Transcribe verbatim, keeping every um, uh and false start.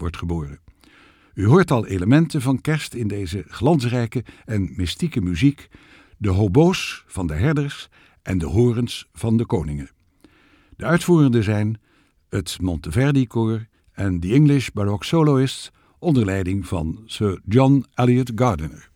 wordt geboren. U hoort al elementen van kerst in deze glansrijke en mystieke muziek, de hobo's van de herders en de horens van de koningen. De uitvoerenden zijn het Monteverdi-koor en de English Baroque Soloists onder leiding van Sir John Eliot Gardiner.